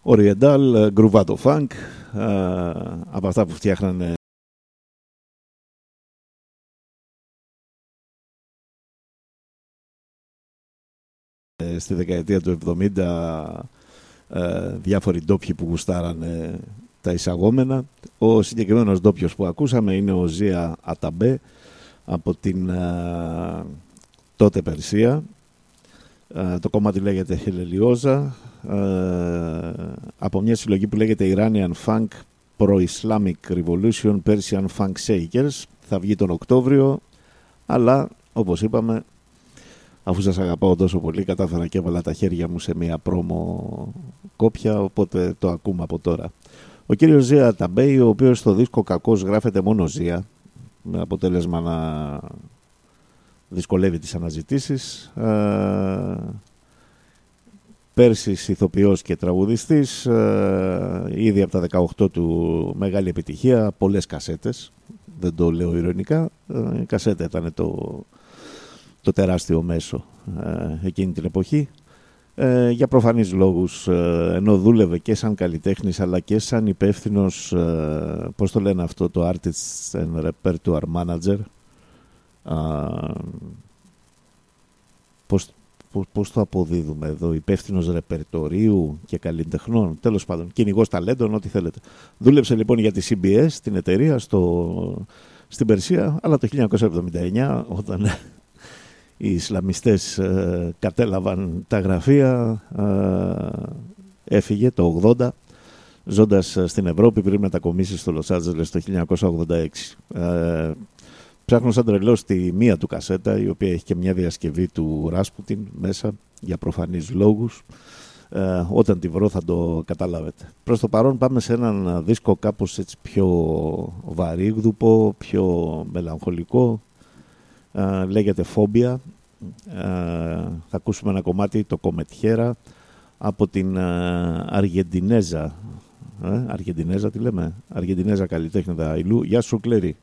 Oriental, γκρουβάτο funk, από αυτά που φτιάχνανε στη δεκαετία του 70 διάφοροι ντόπιοι που γουστάρανε τα εισαγόμενα. Ο συγκεκριμένος ντόπιος που ακούσαμε είναι ο Ζία Αταμπέ από την τότε Περσία. Το κομμάτι λέγεται Χελελιόζα, από μια συλλογή που λέγεται Iranian Funk Pro-Islamic Revolution Persian Funk Shakers. Θα βγει τον Οκτώβριο, αλλά όπως είπαμε, αφού σας αγαπάω τόσο πολύ, κατάφερα και έβαλα τα χέρια μου σε μια πρόμο κόπια, οπότε το ακούμε από τώρα. Ο κύριος Ζία Ταμπέι, ο οποίος στο δίσκο κακώς γράφεται μόνο Ζία, με αποτέλεσμα να δυσκολεύει τις αναζητήσεις. Πέρσις ηθοποιός και τραγουδιστής, ήδη από τα 18 του μεγάλη επιτυχία, πολλές κασέτες, δεν το λέω ειρωνικά, η κασέτα ήταν το τεράστιο μέσο εκείνη την εποχή. Για προφανείς λόγους, ενώ δούλευε και σαν καλλιτέχνης αλλά και σαν υπεύθυνος, πώς το λένε αυτό, το Artist and Repertoire Manager, πώς το αποδίδουμε εδώ, υπεύθυνος ρεπερτορίου και καλλιτεχνών, τέλος πάντων, κυνηγός ταλέντων, ό,τι θέλετε. Δούλεψε λοιπόν για τη CBS, την εταιρεία στην Περσία, αλλά το 1979, όταν οι Ισλαμιστές κατέλαβαν τα γραφεία, έφυγε το 80, ζώντας στην Ευρώπη πριν μετακομίσει στο Λος Άντζελες το 1986. Ψάχνω σαν τρελός τη μία του κασέτα, η οποία έχει και μια διασκευή του Ράσπουτιν μέσα, για προφανείς λόγους. Όταν τη βρω θα το καταλάβετε. Προς το παρόν πάμε σε έναν δίσκο κάπως έτσι πιο βαρύγδουπο, πιο μελαγχολικό. Λέγεται Φόμπια. Θα ακούσουμε ένα κομμάτι, το Κομετιέρα, από την Αργεντινέζα. Αργεντινέζα τι λέμε? Αργεντινέζα καλλιτέχνηδα Αηλού. Γεια σου Κλέρι.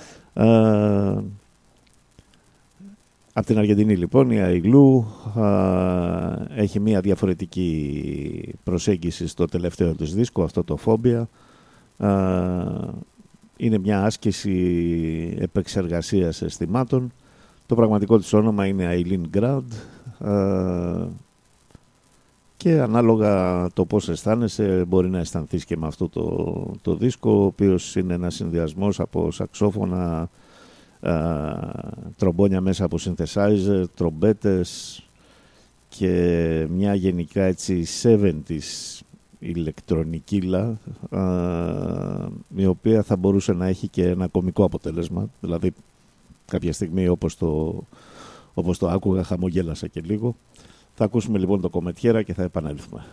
Από την Αργεντινή λοιπόν η Αηλού έχει μια διαφορετική προσέγγιση στο τελευταίο της δίσκο, αυτό το Φόμπια. Είναι μια άσκηση επεξεργασίας αισθημάτων. Το πραγματικό της όνομα είναι Αιλίν Γκραντ, και ανάλογα το πώς αισθάνεσαι μπορεί να αισθανθείς και με αυτό το δίσκο, ο οποίος είναι ένας συνδυασμός από σαξόφωνα, τρομπόνια μέσα από synthesizer, τρομπέτες και μια γενικά έτσι 70's ηλεκτρονικίλα, η οποία θα μπορούσε να έχει και ένα κωμικό αποτέλεσμα. Δηλαδή κάποια στιγμή όπως το άκουγα χαμογέλασα και λίγο. Θα ακούσουμε λοιπόν το Κομετιέρα και θα επανέλθουμε.